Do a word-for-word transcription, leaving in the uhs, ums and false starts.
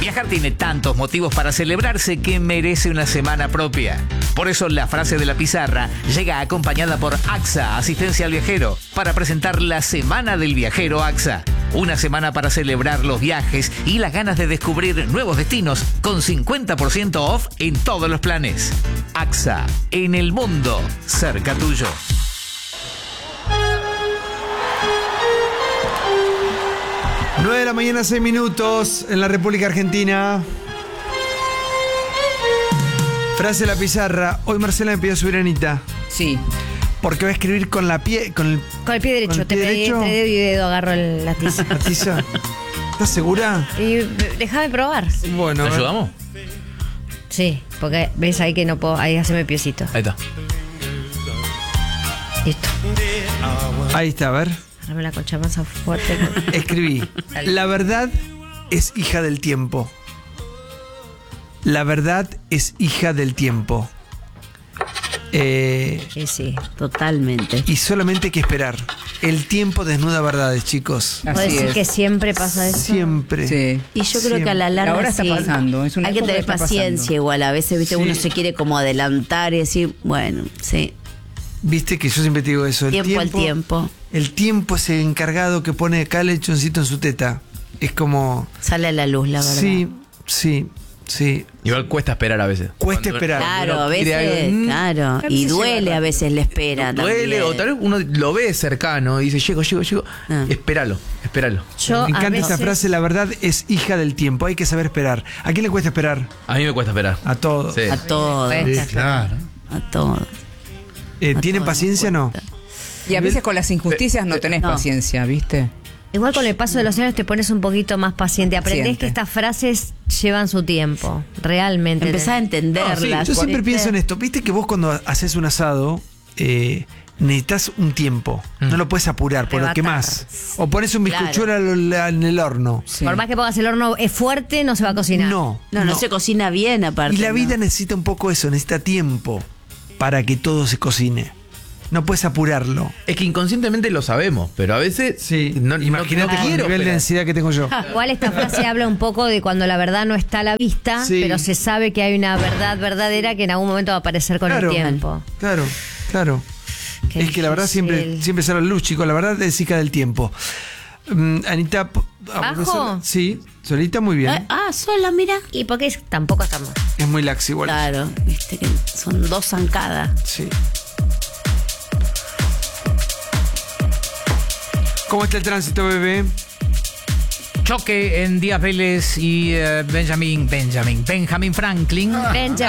Viajar tiene tantos motivos para celebrarse que merece una semana propia. Por eso la frase de la pizarra llega acompañada por AXA, Asistencia al Viajero, para presentar la Semana del Viajero AXA. Una semana para celebrar los viajes y las ganas de descubrir nuevos destinos con cincuenta por ciento off en todos los planes. AXA, en el mundo, cerca tuyo. nueve de la mañana, seis minutos en la República Argentina. Frase de la pizarra. Hoy Marcela me pidió subir a Anita. Sí. Porque va a escribir con la pie. Con el, con el pie derecho. ¿Con el pie te derecho? pedí entre dedo y dedo, agarro el, la tiza. ¿La tiza? ¿Estás segura? Y déjame probar. Bueno. ¿Te ayudamos? Sí, porque ves ahí que no puedo. Ahí haceme piecito. Ahí está. Listo. Ahí está, a ver. Dame la concha más fuerte. Escribí. La verdad es hija del tiempo. La verdad es hija del tiempo. Eh, Sí, sí, totalmente. y solamente hay que esperar. El tiempo desnuda verdades, chicos. ¿Puedo Así decir es. que siempre pasa eso? Siempre. Sí. Y yo creo que a la larga Ahora está sí. pasando, es una hay que época tener que está paciencia pasando. igual. A veces, viste, Sí. uno se quiere como adelantar y decir, bueno, sí, Viste que yo siempre te digo eso. El tiempo, tiempo, al tiempo. El tiempo es el encargado que pone acá el lechoncito en su teta. Es como... Sale a la luz, la verdad. Sí, sí, sí. Igual cuesta esperar a veces. Cuesta Cuando- esperar. Claro, uno a quiere veces, algo, mm, claro. a Y veces duele lleva a veces la espera Duele, también. o tal vez uno lo ve cercano y dice, llego, llego, llego. Ah. Espéralo, espéralo. Yo Me a encanta esa veces- frase, la verdad es hija del tiempo. Hay que saber esperar. ¿A quién le cuesta esperar? A mí me cuesta esperar. A todos. Sí. A todos, Cuesta. claro. a todos. Eh, A ¿Tienen todos paciencia o nos no? cuesta. Y a veces con las injusticias no tenés no. paciencia, ¿viste? Igual con el paso de los años te pones un poquito más paciente. Aprendés Paciente. que estas frases llevan su tiempo. Realmente. Empezás a entenderlas. Yo siempre ¿viste? pienso en esto. Viste que vos cuando haces un asado eh, necesitas un tiempo. No lo puedes apurar, por lo Arrebatar. quemás. O pones un Claro. bizcochuelo al- en el horno. Sí. Por más que pongas el horno es fuerte, no se va a cocinar. No, No, no, se cocina bien aparte. Y la ¿no? vida necesita un poco eso, necesita tiempo para que todo se cocine. No puedes apurarlo. Es que inconscientemente lo sabemos, pero a veces no, no- Imagínate no el quiero nivel de esperar. ansiedad que tengo yo. Igual esta frase habla un poco de cuando la verdad no está a la vista, Sí. pero se sabe que hay una verdad verdadera que en algún momento va a aparecer con Claro. el tiempo. Claro, claro. Qué es que la verdad difícil. siempre, siempre sale a la luz, chicos. La verdad es hija del tiempo. Mm, Anita, p- ah, ¿Bajo? sola- Sí, solita muy bien. Ah, ah, sola, mira. Y porque es- tampoco estamos. Es muy lax igual. Claro, viste que son dos zancadas. Sí. ¿Cómo está el tránsito, bebé? Choque en Díaz Vélez y eh, Benjamin, Benjamin, Benjamin Franklin. Benjamin.